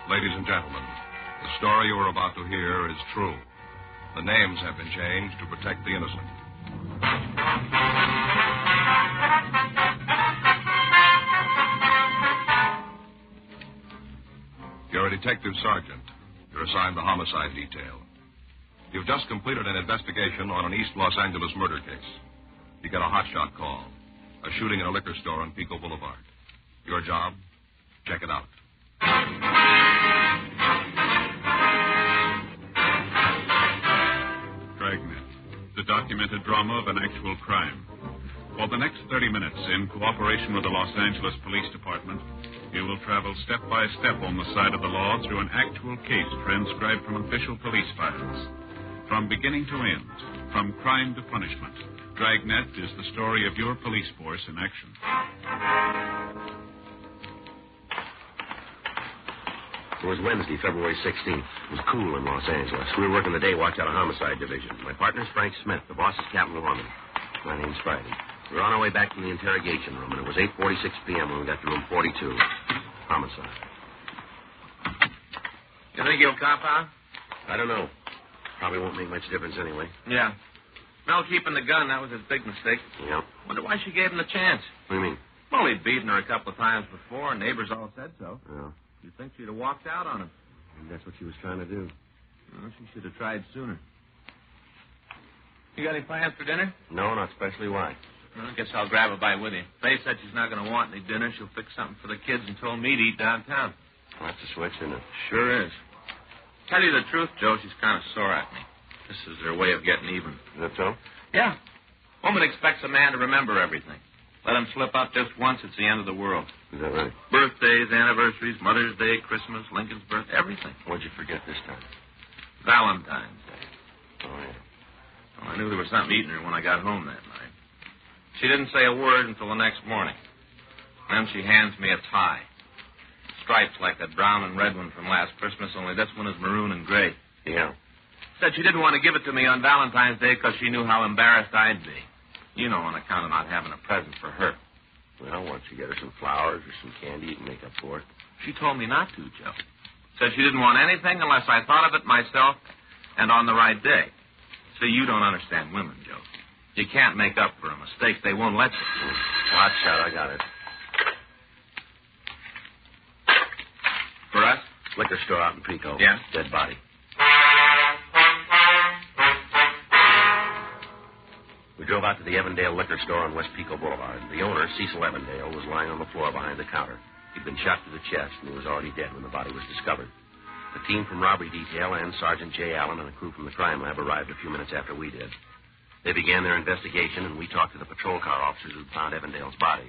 Ladies and gentlemen, the story you are about to hear is true. The names have been changed to protect the innocent. You're a detective sergeant. You're assigned the homicide detail. You've just completed an investigation on an East Los Angeles murder case. You get a hotshot call. A shooting in a liquor store on Pico Boulevard. Your job? Check it out. Dragnet, the documented drama of an actual crime. For the next 30 minutes, in cooperation with the Los Angeles Police Department, you will travel step by step on the side of the law through an actual case transcribed from official police files. From beginning to end, from crime to punishment, Dragnet is the story of your police force in action. It was Wednesday, February 16th. It was cool in Los Angeles. We were working the day watch out of Homicide Division. My partner's Frank Smith. The boss is Captain Lorman. My name's Friday. We were on our way back from the interrogation room, and it was 8:46 p.m. when we got to room 42. Homicide. You think he'll cop out? I don't know. Probably won't make much difference anyway. Yeah. Mel keeping the gun, that was his big mistake. Yeah. Wonder why she gave him the chance. What do you mean? Well, he'd beaten her a couple of times before, and neighbors all said so. Yeah. You'd think she'd have walked out on him. And that's what she was trying to do. Well, she should have tried sooner. You got any plans for dinner? No, not especially. Why? Well, I guess I'll grab a bite with you. Faye said she's not going to want any dinner. She'll fix something for the kids and told me to eat downtown. Well, that's a switch, isn't it? Sure is. Tell you the truth, Joe, she's kind of sore at me. This is her way of getting even. Is that so? Yeah. Woman expects a man to remember everything. Let him slip up just once, it's the end of the world. Is that right? Birthdays, anniversaries, Mother's Day, Christmas, Lincoln's birth, everything. What'd you forget this time? Valentine's Day. Oh, yeah. Well, I knew there was something eating her when I got home that night. She didn't say a word until the next morning. Then she hands me a tie. Stripes like that brown and red one from last Christmas, only this one is maroon and gray. Yeah. Said she didn't want to give it to me on Valentine's Day because she knew how embarrassed I'd be. You know, on account of not having a present for her. Well, why don't you get her some flowers or some candy you can make up for it? She told me not to, Joe. Said she didn't want anything unless I thought of it myself and on the right day. See, you don't understand women, Joe. You can't make up for a mistake. They won't let you. Hot shot, I got it. For us? Liquor store out in Pico. Yeah? Dead body. We drove out to the Evandale liquor store on West Pico Boulevard. The owner, Cecil Evandale, was lying on the floor behind the counter. He'd been shot to the chest, and he was already dead when the body was discovered. The team from robbery detail and Sergeant J. Allen and a crew from the crime lab arrived a few minutes after we did. They began their investigation, and we talked to the patrol car officers who'd found Evandale's body.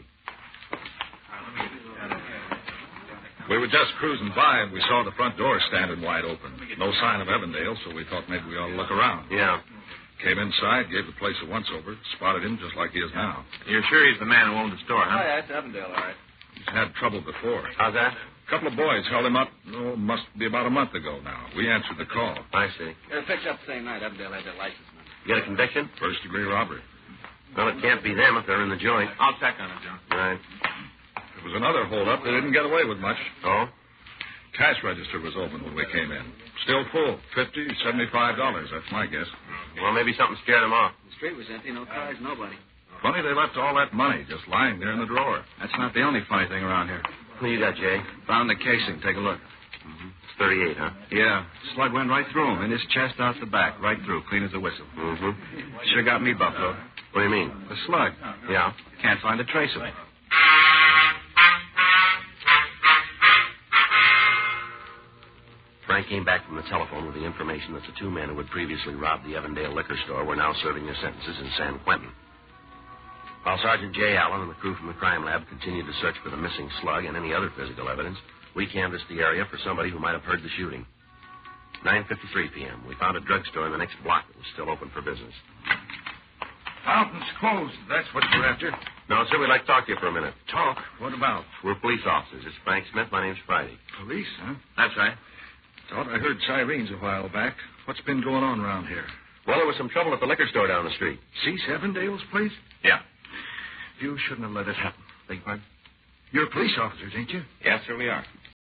We were just cruising by, and we saw the front door standing wide open. No sign of Evandale, so we thought maybe we ought to look around. Yeah. Came inside, gave the place a once-over, spotted him just like he is now. You're sure he's the man who owned the store, huh? Oh, yeah, it's Evandale, all right. He's had trouble before. How's that? A couple of boys held him up, must be about a month ago now. We answered the call. I see. They were picked up the same night. Evandale had their license number. You got a conviction? First-degree robbery. Well, it can't be them if they're in the joint. I'll check on it, Joe. Right. There was another hold-up. They didn't get away with much. Oh? Cash register was open when we came in. Still full. $50, $75. That's my guess. Well, maybe something scared them off. The street was empty. No cars, nobody. Funny they left all that money just lying there in the drawer. That's not the only funny thing around here. Who you got, Jay? Found the casing. Take a look. It's 38, huh? Yeah. Slug went right through him. In his chest, out the back. Right through. Clean as a whistle. Mm-hmm. Sure got me, Buffalo. What do you mean? The slug. Yeah? Can't find a trace of it. Frank came back from the telephone with the information that the two men who had previously robbed the Evandale liquor store were now serving their sentences in San Quentin. While Sergeant J. Allen and the crew from the crime lab continued to search for the missing slug and any other physical evidence, we canvassed the area for somebody who might have heard the shooting. 9:53 p.m. We found a drugstore in the next block that was still open for business. Fountain's closed. That's what you're after. No, sir, we'd like to talk to you for a minute. Talk? What about? We're police officers. It's Frank Smith. My name's Friday. Police, huh? That's right. Thought I heard sirens a while back. What's been going on around here? Well, there was some trouble at the liquor store down the street. Cease Evandale's place? Yeah. You shouldn't have let it happen. Beg pardon? You're police officers, ain't you? Yes, sir, we are.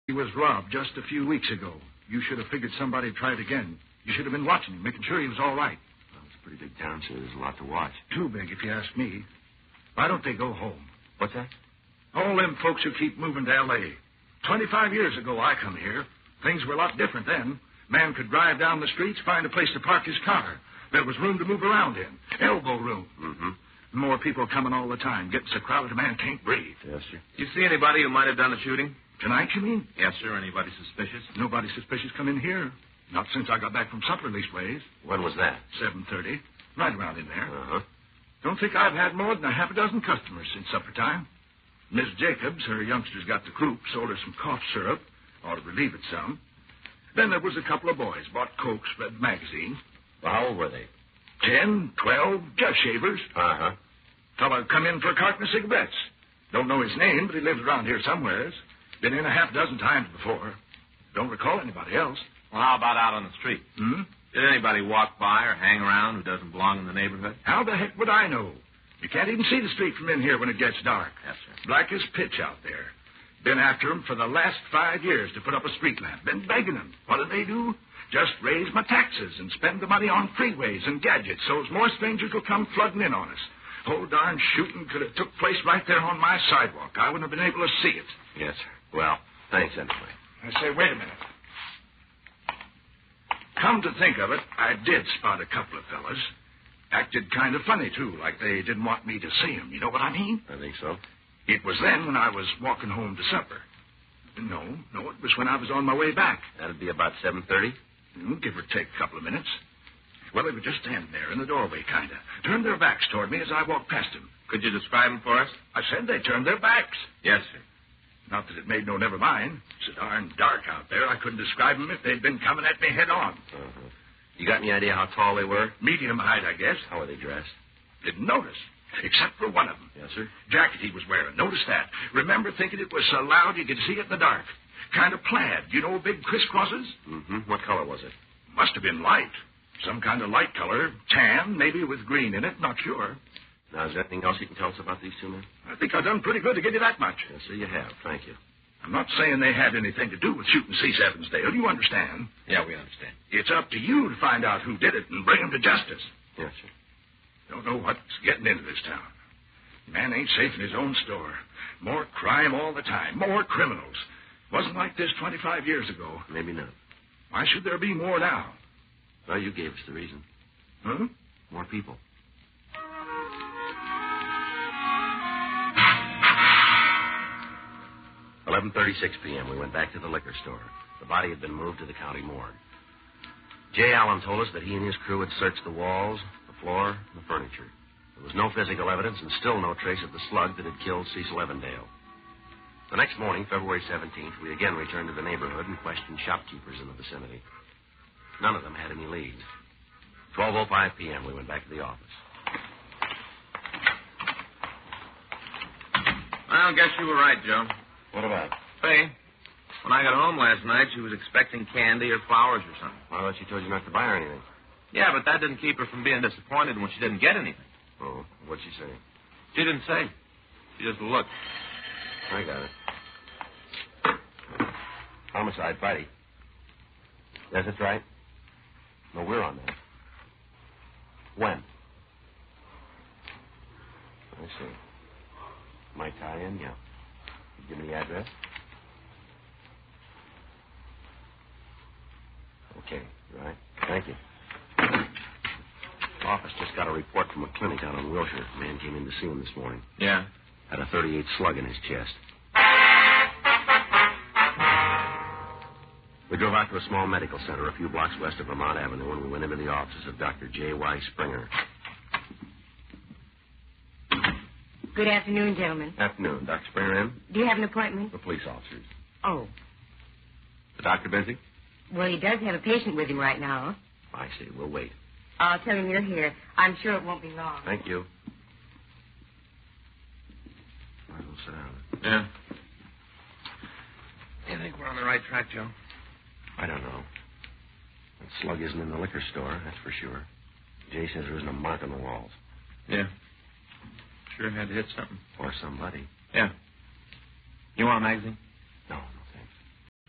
He was robbed just a few weeks ago. You should have figured somebody'd try it again. You should have been watching him, making sure he was all right. Well, it's a pretty big town, sir. There's a lot to watch. Too big, if you ask me. Why don't they go home? What's that? All them folks who keep moving to L.A. 25 years ago, I come here. Things were a lot different then. Man could drive down the streets, find a place to park his car. There was room to move around in. Elbow room. Mm-hmm. More people coming all the time. Getting so crowded a man can't breathe. Yes, sir. You see anybody who might have done the shooting? Tonight, you mean? Yes, sir. Anybody suspicious? Nobody suspicious come in here. Not since I got back from supper, leastways. When was that? 7:30. Right around in there. Uh-huh. Don't think I've had more than a half a dozen customers since supper time. Miss Jacobs, her youngsters got the croup, sold her some cough syrup. Ought to relieve it some. Then there was a couple of boys. Bought Cokes, read the magazine. Well, how old were they? 10, 12, just shavers. Uh-huh. Fella come in for a carton of cigarettes. Don't know his name, but he lives around here somewheres. Been in a half dozen times before. Don't recall anybody else. Well, how about out on the street? Hmm? Did anybody walk by or hang around who doesn't belong in the neighborhood? How the heck would I know? You can't even see the street from in here when it gets dark. Yes, sir. Black as pitch out there. Been after 'em for the last 5 years to put up a street lamp. Been begging 'em. What do they do? Just raise my taxes and spend the money on freeways and gadgets so's more strangers will come flooding in on us. Whole darn shooting could have took place right there on my sidewalk. I wouldn't have been able to see it. Yes, sir. Well, thanks anyway. I say, wait a minute. Come to think of it, I did spot a couple of fellas. Acted kind of funny, too, like they didn't want me to see 'em. You know what I mean? I think so. It was then when I was walking home to supper. No, it was when I was on my way back. That'd be about 7:30? Give or take a couple of minutes. Well, they were just standing there in the doorway, kind of. Turned their backs toward me as I walked past them. Could you describe them for us? I said they turned their backs. Yes, sir. Not that it made no never mind. It's so darn dark out there, I couldn't describe them if they'd been coming at me head on. Uh-huh. You got any idea how tall they were? Medium height, I guess. How were they dressed? Didn't notice, except for one of them. Yes, sir. Jacket he was wearing. Notice that. Remember thinking it was so loud you could see it in the dark. Kind of plaid. You know, big crisscrosses? Mm-hmm. What color was it? Must have been light. Some kind of light color. Tan, maybe with green in it. Not sure. Now, is there anything else you can tell us about these two men? I think I've done pretty good to give you that much. Yes, sir, you have. Thank you. I'm not saying they had anything to do with shooting Cease Evansdale. You understand? Yeah, we understand. It's up to you to find out who did it and bring them to justice. Yes, sir. Don't know what's getting into this town. Man ain't safe in his own store. More crime all the time. More criminals. Wasn't like this 25 years ago. Maybe not. Why should there be more now? Well, you gave us the reason. Huh? More people. $11:36 p.m. We went back to the liquor store. The body had been moved to the county morgue. Jay Allen told us that he and his crew had searched the walls, the floor, and the furniture. There was no physical evidence and still no trace of the slug that had killed Cecil Evandale. The next morning, February 17th, we again returned to the neighborhood and questioned shopkeepers in the vicinity. None of them had any leads. 12:05 p.m., we went back to the office. I guess you were right, Joe. What about? Faye, when I got home last night, she was expecting candy or flowers or something. I thought she told you not to buy her anything. Yeah, but that didn't keep her from being disappointed when she didn't get anything. Oh, what'd she say? She didn't say. She just looked. I got it. Homicide, Friday. Yes, that's right. No, we're on that. When? I see. My tie-in, yeah. You give me the address? Okay, right. Thank you. Office just got a report from a clinic out on Wilshire. A man came in to see him this morning. Yeah? Had a .38 slug in his chest. We drove out to a small medical center a few blocks west of Vermont Avenue, and we went into the offices of Dr. J.Y. Springer. Good afternoon, gentlemen. Afternoon. Dr. Springer in? Do you have an appointment? The police officers. Oh. The doctor busy? Well, he does have a patient with him right now. I see. We'll wait. I'll tell him you're here. I'm sure it won't be long. Thank you. Might as well sit down. Yeah. You think we're on the right track, Joe? I don't know. That slug isn't in the liquor store, that's for sure. Jay says there isn't a mark on the walls. Yeah. Sure had to hit something. Or somebody. Yeah. You want a magazine? No.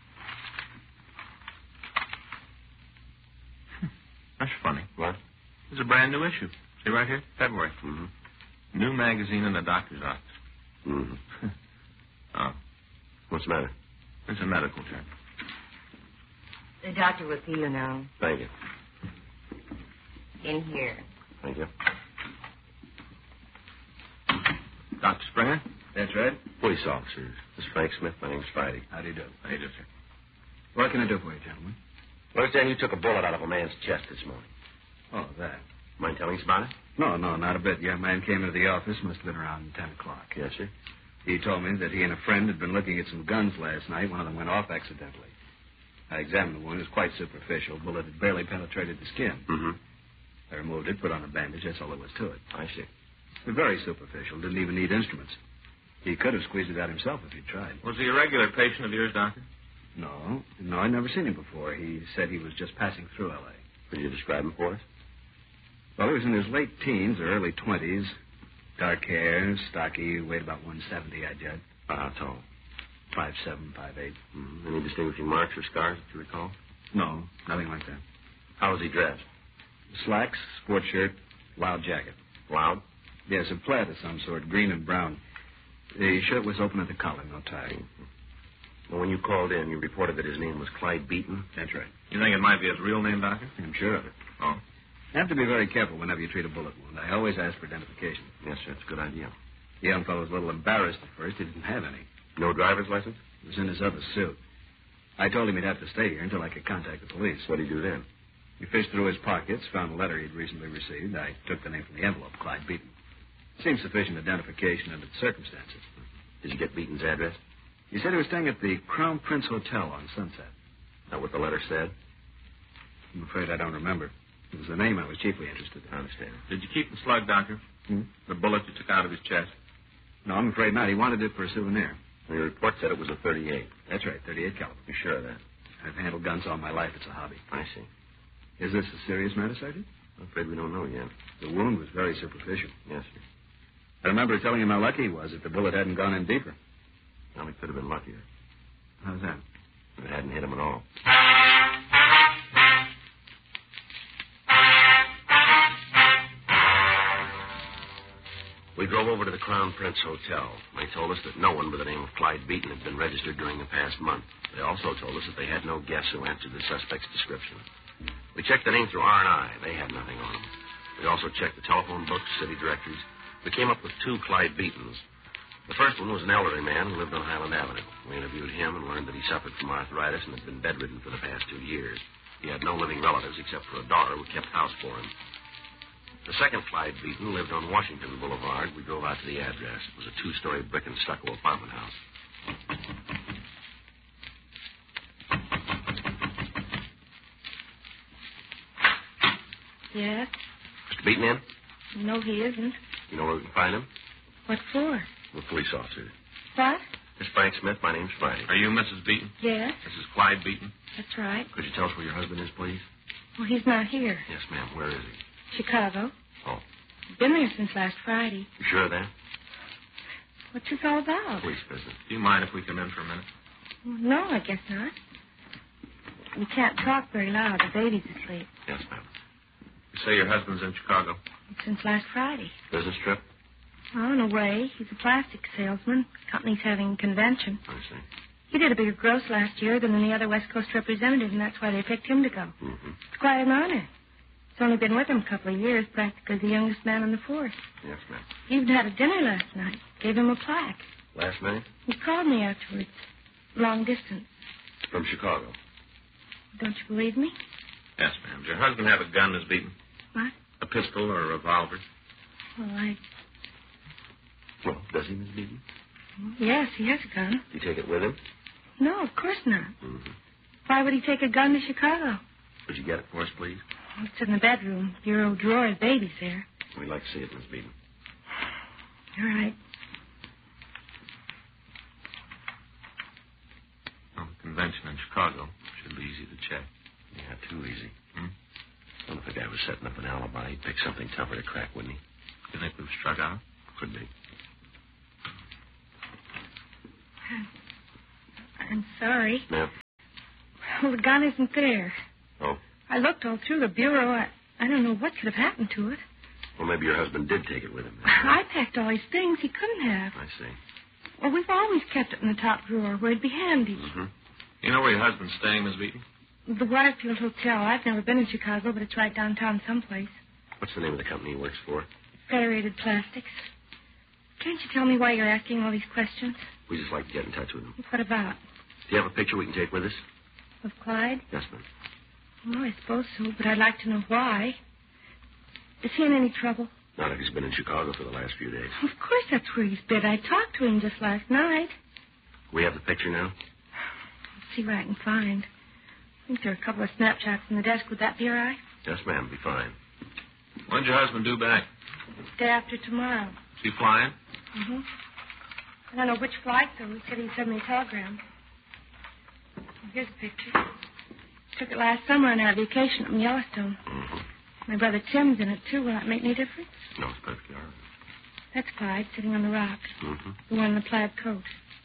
That's funny. What? There's a brand new issue. See right here? February. Mm-hmm. New magazine in the doctor's office. Mm-hmm. Oh, What's the matter? it's a medical term. The doctor will see you now. Thank you. In here. Thank you. Dr. Springer? That's right. Police officers. This is Frank Smith. My name's Friday. How do you do? How do you do, sir? What can I do for you, gentlemen? I understand you took a bullet out of a man's chest this morning. Oh, that. Mind telling us about it? No, not a bit. Young man came into the office. Must have been around 10 o'clock. Yes, sir. He told me that he and a friend had been looking at some guns last night. One of them went off accidentally. I examined the wound. It was quite superficial. Bullet had barely penetrated the skin. Mm-hmm. I removed it, put on a bandage. That's all there was to it. I see. Very superficial. Didn't even need instruments. He could have squeezed it out himself if he'd tried. Was he a regular patient of yours, Doctor? No, I'd never seen him before. He said he was just passing through L.A. Could you describe him for us? Well, he was in his late teens or early 20s. Dark hair, stocky, weighed about 170, I judge. How tall? 5'7", 5'8". Mm-hmm. Any distinguishing marks or scars that you recall? No, nothing like that. How was he dressed? Slacks, sport shirt, loud jacket. Loud? Yes, a plaid of some sort, green and brown. The shirt was open at the collar, no tie. Well, when you called in, you reported that his name was Clyde Beaton. That's right. You think it might be his real name, Doctor? I'm sure of it. Oh. You have to be very careful whenever you treat a bullet wound. I always ask for identification. Yes, sir. It's a good idea. The young fellow was a little embarrassed at first. He didn't have any. No driver's license? It was in his other suit. I told him he'd have to stay here until I could contact the police. What did he do then? He fished through his pockets, found a letter he'd recently received. I took the name from the envelope, Clyde Beaton. Seems sufficient identification under the circumstances. Did you get Beaton's address? He said he was staying at the Crown Prince Hotel on Sunset. That what the letter said? I'm afraid I don't remember. It was the name I was chiefly interested in. I understand. Did you keep the slug, Doctor? The bullet you took out of his chest? No, I'm afraid not. He wanted it for a souvenir. Your report said it was a .38. That's right, 38 caliber. You sure of that? I've handled guns all my life. It's a hobby. I see. Is this a serious matter, Sergeant? I'm afraid we don't know yet. The wound was very superficial. Yes, sir. I remember telling him how lucky he was if the bullet hadn't gone in deeper. Well, he could have been luckier How's that? if it hadn't hit him at all. We drove over to the Crown Prince Hotel. They told us that no one by the name of Clyde Beaton had been registered during the past month. They also told us that they had no guests who answered the suspect's description. We checked the name through R&I. They had nothing on them. We also checked the telephone books, city directories. We came up with 2 Clyde Beatons. The first one was an elderly man who lived on Highland Avenue. We interviewed him and learned that he suffered from arthritis and had been bedridden for the past 2 years. He had no living relatives except for a daughter who kept house for him. The second Clyde Beaton lived on Washington Boulevard. We drove out to the address. It was a 2-story brick and stucco apartment house. Yes? Mr. Beaton in? No, he isn't. You know where we can find him? What for? We're police officers. What? Miss Frank Smith, my name's Friday. Are you Mrs. Beaton? Yes, This is Clyde Beaton. that's right. Could you tell us where your husband is, please? Well, he's not here. Yes, ma'am. Where is he? Chicago. Oh. He's been there since last Friday. You sure of that? What's this all about? Police business. Do you mind if we come in for a minute? Well, no, I guess not. You can't talk very loud. The baby's asleep. Yes, ma'am. You say your husband's in Chicago. Since last Friday. Business trip? Oh, in a way. He's a plastic salesman. Company's having a convention. I see. He did a bigger gross last year than any other West Coast representative, and that's why they picked him to go. Mm-hmm. It's quite an honor. He's only been with them a couple of years, practically the youngest man on the force. Yes, ma'am. He even had a dinner last night. Gave him a plaque. Last night? He called me afterwards. Long distance. From Chicago. Don't you believe me? Yes, ma'am. Does your husband have a gun, Miss Beaton? What? A pistol or a revolver? Well, Well, does he, Miss Beaton? yes, he has a gun. Did he take it with him? No, of course not. Mm-hmm. Why would he take a gun to Chicago? Would you get it for us, please? It's in the bedroom. Bureau drawer. The baby's there. We'd like to see it, Miss Beaton. All right. Well, the convention in Chicago should be easy to check. Yeah, too easy. Well, if the guy was setting up an alibi, he'd pick something tougher to crack, wouldn't he? You think we've struck out? Could be. I'm sorry. Ma'am? Well, the gun isn't there. Oh. I looked all through the bureau. I don't know what could have happened to it. Well, maybe your husband did take it with him. I packed all his things. He couldn't have. I see. Well, we've always kept it in the top drawer where it'd be handy. Mm-hmm. You know where your husband's staying, Miss Beaton? The Waterfield Hotel. I've never been in Chicago, but it's right downtown someplace. What's the name of the company he works for? Federated Plastics. Can't you tell me why you're asking all these questions? We just like to get in touch with him. What about? Do you have a picture we can take with us? Of Clyde? Yes, ma'am. Well, I suppose so, but I'd like to know why. Is he in any trouble? Not if he's been in Chicago for the last few days. Of course that's where he's been. I talked to him just last night. We have the picture now? Let's see what I can find. I think there are a couple of snapshots in the desk. Would that be all right? Yes, ma'am. Be fine. When's your husband due back? Day after tomorrow. Is he flying? Mm-hmm. I don't know which flight, though. He said he'd send me a telegram. Here's a picture. Took it last summer on our vacation up in Yellowstone. Mm-hmm. My brother Tim's in it, too. Will that make any difference? No, it's perfectly all right. That's Clyde, sitting on the rock. Mm-hmm. The one in the plaid coat.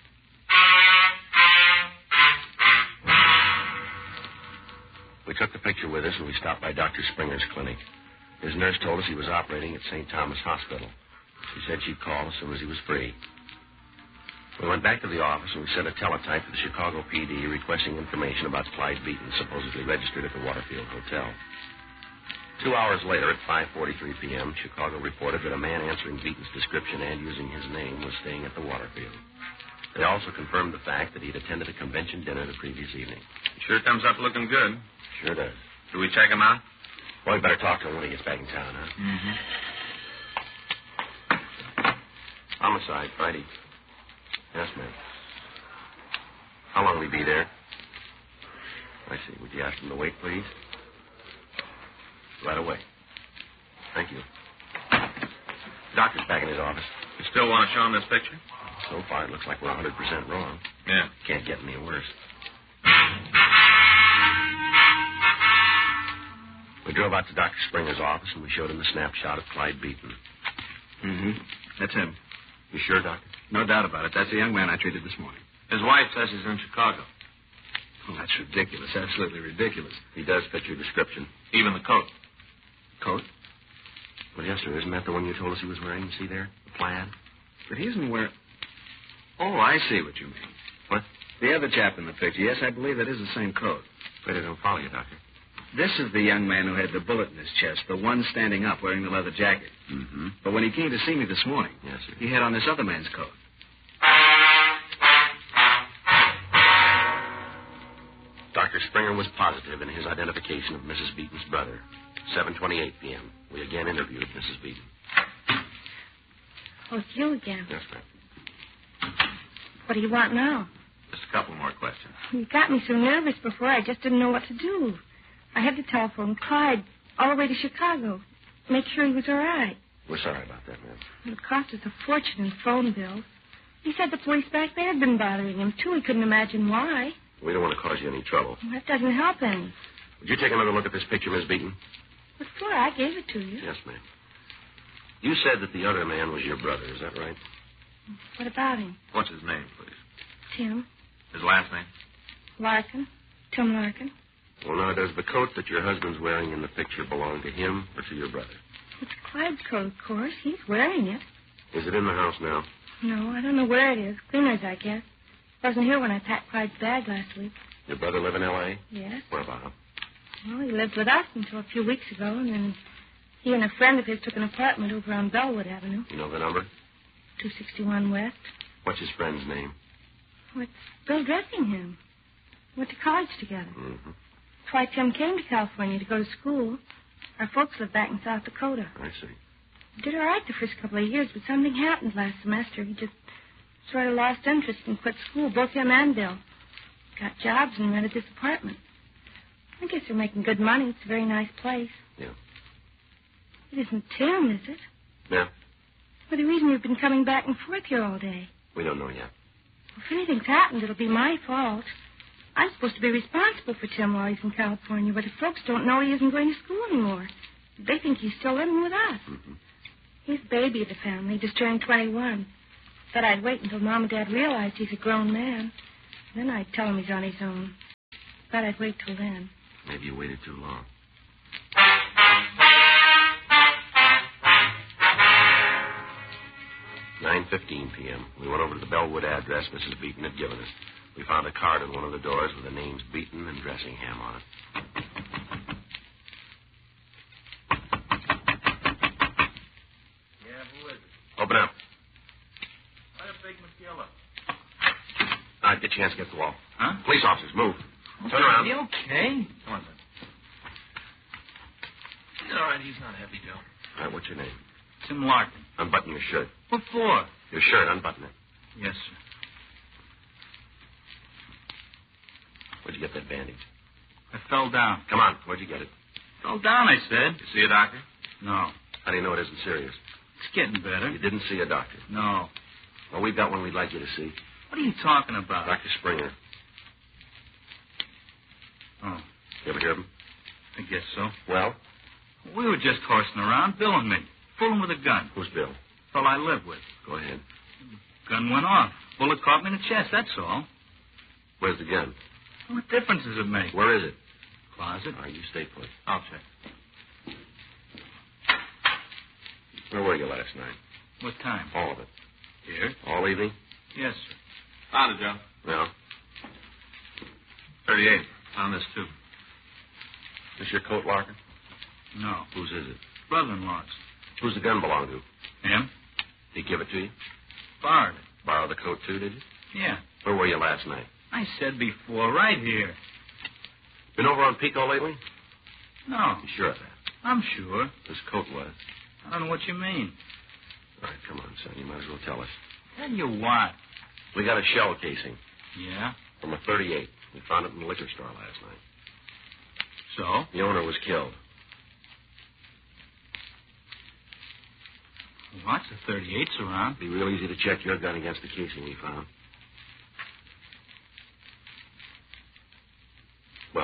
We took the picture with us, and we stopped by Dr. Springer's clinic. His nurse told us he was operating at St. Thomas Hospital. She said she'd call as soon as he was free. We went back to the office, and we sent a teletype to the Chicago PD requesting information about Clyde Beaton, supposedly registered at the Waterfield Hotel. 2 hours later, at 5:43 p.m., Chicago reported that a man answering Beaton's description and using his name was staying at the Waterfield. They also confirmed the fact that he'd attended a convention dinner the previous evening. Sure comes up looking good. Sure does. Do we check him out? Well, we better talk to him when he gets back in town, huh? Mm-hmm. Homicide, Friday. Yes, ma'am. How long will he be there? I see. Would you ask him to wait, please? Right away. Thank you. Doctor's back in his office. You still want to show him this picture? So far, it looks like we're 100% wrong. Yeah. Can't get any worse. We drove out to Dr. Springer's office, and we showed him the snapshot of Clyde Beaton. Mm-hmm. That's him. You sure, Doctor? No doubt about it. That's the young man I treated this morning. His wife says he's in Chicago. Oh, that's ridiculous. Absolutely ridiculous. He does fit your description. Even the coat. Coat? Well, yes, sir. Isn't that the one you told us he was wearing? You see there? The plaid? But he isn't wearing... Oh, I see what you mean. What? The other chap in the picture. Yes, I believe that is the same coat. Wait, I don't follow you, Doctor. This is the young man who had the bullet in his chest, the one standing up wearing the leather jacket. Mm-hmm. But when he came to see me this morning, Yes, sir. he had on this other man's coat. Dr. Springer was positive in his identification of Mrs. Beaton's brother. 7:28 p.m. We again interviewed Mrs. Beaton. Oh, it's you again. Yes, ma'am. What do you want now? Just a couple more questions. You got me so nervous before, I just didn't know what to do. I had to telephone Clyde all the way to Chicago. Make sure he was all right. We're sorry about that, ma'am. It cost us a fortune in phone bills. He said the police back there had been bothering him, too. He couldn't imagine why. We don't want to cause you any trouble. Well, that doesn't help any. Would you take another look at this picture, Miss Beaton? What for? I gave it to you. Yes, ma'am. You said that the other man was your brother. Is that right? What about him? What's his name, please? Tim. His last name? Larkin. Tim Larkin. Well, now, does the coat that your husband's wearing in the picture belong to him or to your brother? It's Clyde's coat, of course. He's wearing it. Is it in the house now? No, I don't know where it is. Cleaner's, I guess. Wasn't here when I packed Clyde's bag last week. Your brother live in L.A.? Yes. Where about? Well, he lived with us until a few weeks ago, and then he and a friend of his took an apartment over on Bellwood Avenue. You know the number? 261 West. What's his friend's name? Oh, it's Bill Dressingham. Went to college together. Mm-hmm. That's why Tim came to California to go to school. Our folks live back in South Dakota. I see. He did all right the first couple of years, but something happened last semester. He just sort of lost interest and quit school, both him and Bill. Got jobs and rented this apartment. I guess they're making good money. It's a very nice place. Yeah. It isn't Tim, is it? Yeah. Well, the reason you've been coming back and forth here all day. We don't know yet. Well, if anything's happened, it'll be my fault. I'm supposed to be responsible for Tim while he's in California, but the folks don't know he isn't going to school anymore. They think he's still living with us. Mm-hmm. He's the baby of the family, just turned 21. Said I'd wait until Mom and Dad realized he's a grown man. Then I'd tell him he's on his own. Thought I'd wait till then. Maybe you waited too long. "9:15 p.m. We went over to the Bellwood address Mrs. Beaton had given us. We found a card on one of the doors with the names Beaton and Dressingham on it. Yeah, who is it? Open up. Why a big McGilla? All right, get your hands against the wall. Huh? Police officers, move. Turn around. You okay? Come on, son. All right, he's not heavy, Joe. All right, what's your name? Tim Larkin. Unbutton your shirt. What for? Your shirt, unbutton it. Yes, sir. Where'd you get that bandage? I fell down. Come on, where'd you get it? Fell down, I said. You see a doctor? No. How do you know it isn't serious? It's getting better. You didn't see a doctor. No. Well, we've got one we'd like you to see. What are you talking about? Dr. Springer. Oh, You ever hear of him? I guess so. Well, We were just horsing around, Bill and me. Fooling with a gun. who's Bill? Fellow I live with. Go ahead. Gun went off. Bullet caught me in the chest, that's all. Where's the gun? What difference does it make? Where is it? Closet. All right, you stay put. I'll check. Where were you last night? What time? All of it. Here. All evening? Yes, sir. Found it, Joe. No. 38. Found this, too. This your coat, Larkin? No. Whose is it? Brother-in-law's. Who's the gun belong to? Him? Did he give it to you? Borrowed it. Borrow the coat, too, did you? Yeah. Where were you last night? I said before, right here. Been over on Pico lately? No. You sure of that? I'm sure. This coat was. I don't know what you mean. All right, come on, son. You might as well tell us. Tell you what. We got a shell casing Yeah? from a 38. We found it in the liquor store last night. So? The owner was killed. Lots of 38s around. It'd be real easy to check your gun against the casing we found. Well?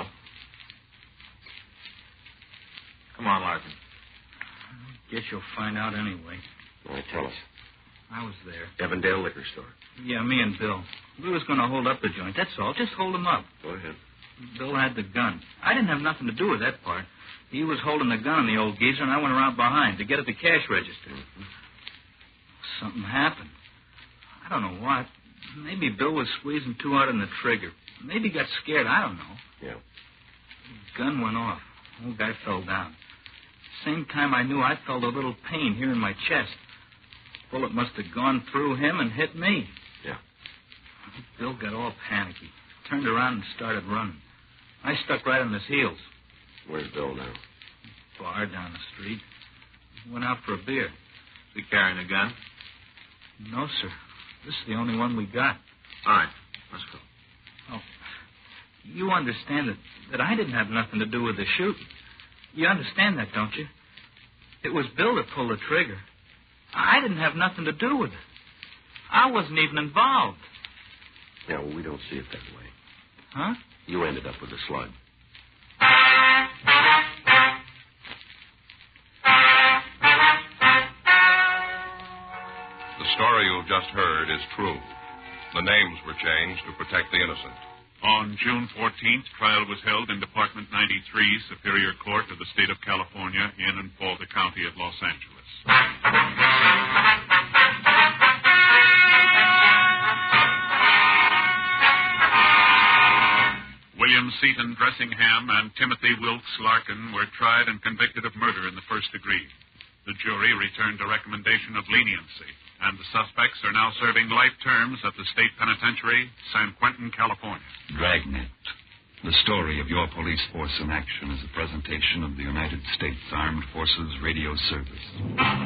Come on, Larkin. Guess you'll find out anyway. All right, tell us. I was there. Evandale Liquor Store. Yeah, me and Bill. We was going to hold up the joint, that's all. Just hold him up. Go ahead. Bill had the gun. I didn't have nothing to do with that part. He was holding the gun on the old geezer, and I went around behind to get at the cash register. Mm-hmm. Something happened. I don't know what. Maybe Bill was squeezing too hard on the trigger. Maybe he got scared. I don't know. Yeah. The gun went off. The old guy fell down. Same time I knew, I felt a little pain here in my chest. Bullet must have gone through him and hit me. Yeah. Bill got all panicky. Turned around and started running. I stuck right on his heels. Where's Bill now? Bar down the street. Went out for a beer. Is he carrying a gun? No, sir. This is the only one we got. All right. Let's go. Oh, you understand that I didn't have nothing to do with the shooting. You understand that, don't you? It was Bill that pulled the trigger. I didn't have nothing to do with it. I wasn't even involved. Yeah, well, we don't see it that way. Huh? You ended up with a slug. The story you've just heard is true. The names were changed to protect the innocent. On June 14th, trial was held in Department 93, Superior Court of the State of California, in and for the County of Los Angeles. William Seaton Dressingham and Timothy Wilkes Larkin were tried and convicted of murder in the first degree. The jury returned a recommendation of leniency, and the suspects are now serving life terms at the State Penitentiary, San Quentin, California. Dragnet. The story of your police force in action is a presentation of the United States Armed Forces Radio Service.